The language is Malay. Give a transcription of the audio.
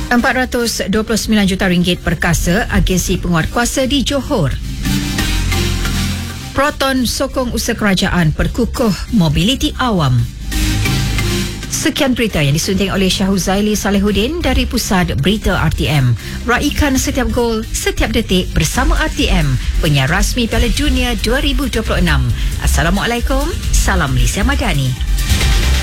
RM429 juta perkasa agensi penguatkuasa di Johor. Proton sokong usaha kerajaan perkukuh mobiliti awam. Sekian berita yang disunting oleh Syahuzaili Salehuddin dari Pusat Berita RTM. Raikan setiap gol, setiap detik bersama RTM, penyiar rasmi Piala Dunia 2026. Assalamualaikum, salam Lisa Madani.